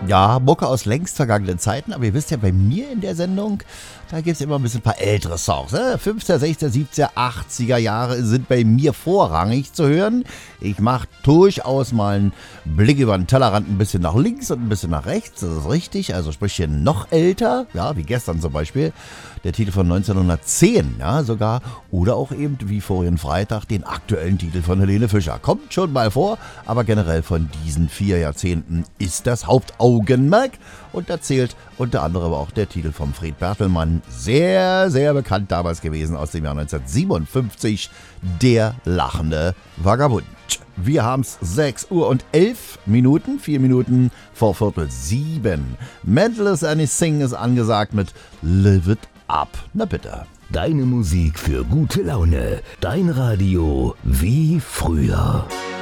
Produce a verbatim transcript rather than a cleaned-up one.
Ja, Mucke aus längst vergangenen Zeiten, aber ihr wisst ja, bei mir in der Sendung, da gibt es immer ein bisschen ein paar ältere Songs. Ne? fünfziger, sechziger, siebziger, achtziger Jahre sind bei mir vorrangig zu hören. Ich mache durchaus mal einen Blick über den Tellerrand ein bisschen nach links und ein bisschen nach rechts, das ist richtig, also sprich hier noch älter, ja, wie gestern zum Beispiel, der Titel von neunzehnhundertzehn, ja, sogar, oder auch eben wie vorigen Freitag den aktuellen Titel von Helene Fischer. Kommt schon mal vor, aber generell von diesen vier Jahrzehnten ist das Hauptaugenmerk und da zählt unter anderem auch der Titel von Fred Bertelmann, sehr, sehr bekannt damals gewesen, aus dem Jahr neunzehnhundertsiebenundfünfzig, Der lachende Vagabund. Wir haben's sechs Uhr und elf Minuten, vier Minuten vor Viertel sieben. Mental Anything ist angesagt mit Live It Up. Na bitte. Deine Musik für gute Laune. Dein Radio wie früher.